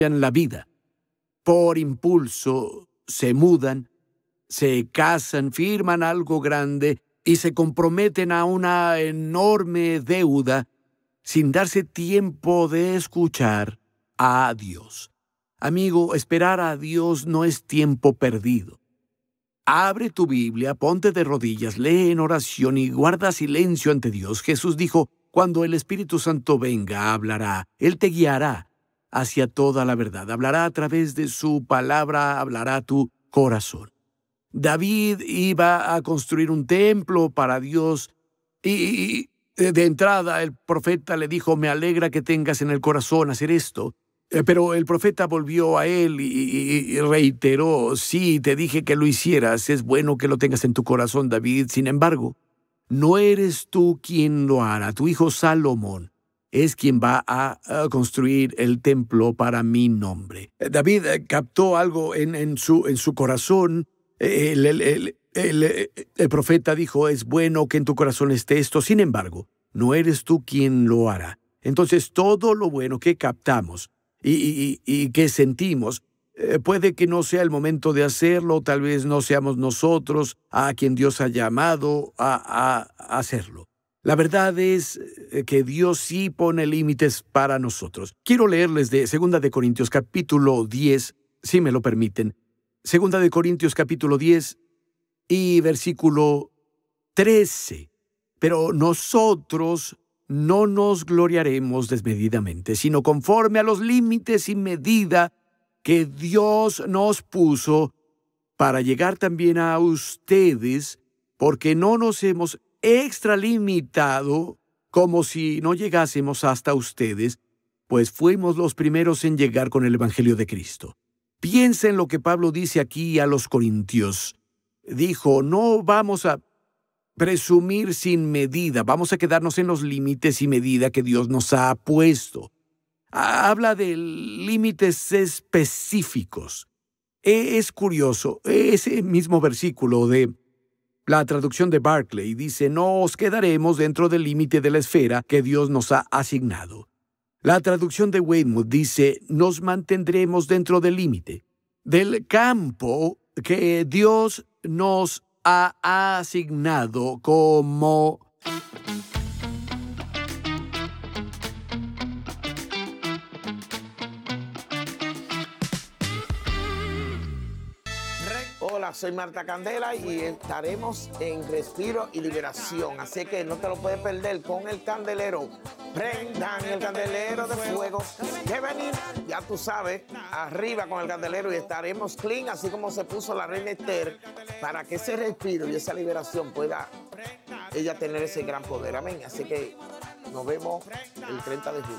la vida. Por impulso se mudan, se casan, firman algo grande y se comprometen a una enorme deuda sin darse tiempo de escuchar a Dios. Amigo, esperar a Dios no es tiempo perdido. Abre tu Biblia, ponte de rodillas, lee en oración y guarda silencio ante Dios. Jesús dijo, cuando el Espíritu Santo venga, hablará. Él te guiará hacia toda la verdad. Hablará a través de su palabra, hablará a tu corazón. David iba a construir un templo para Dios y de entrada el profeta le dijo, me alegra que tengas en el corazón hacer esto. Pero el profeta volvió a él y reiteró, sí, te dije que lo hicieras, es bueno que lo tengas en tu corazón, David. Sin embargo, no eres tú quien lo hará, tu hijo Salomón es quien va a construir el templo para mi nombre. David captó algo en su corazón. El profeta dijo, es bueno que en tu corazón esté esto, sin embargo, no eres tú quien lo hará. Entonces, todo lo bueno que captamos y que sentimos, puede que no sea el momento de hacerlo, tal vez no seamos nosotros a quien Dios ha llamado a hacerlo. La verdad es que Dios sí pone límites para nosotros. Quiero leerles de 2 de Corintios capítulo 10, si me lo permiten. 2 de Corintios capítulo 10 y versículo 13. Pero nosotros no nos gloriaremos desmedidamente, sino conforme a los límites y medida que Dios nos puso para llegar también a ustedes, porque no nos hemos extralimitado como si no llegásemos hasta ustedes, pues fuimos los primeros en llegar con el Evangelio de Cristo. Piensa en lo que Pablo dice aquí a los corintios. Dijo, no vamos a presumir sin medida, vamos a quedarnos en los límites y medida que Dios nos ha puesto. Habla de límites específicos. Es curioso, ese mismo versículo de la traducción de Barclay dice, no os quedaremos dentro del límite de la esfera que Dios nos ha asignado. La traducción de Weymouth dice, nos mantendremos dentro del límite, del campo que Dios nos ha asignado como... Hola, soy Marta Candela y estaremos en Respiro y Liberación, así que no te lo puedes perder. Pon el candelero, prendan el candelero de fuego, que venir, ya tú sabes, arriba con el candelero y estaremos clean, así como se puso la reina Esther, para que ese respiro y esa liberación pueda ella tener ese gran poder, amén. Así que nos vemos el 30 de julio.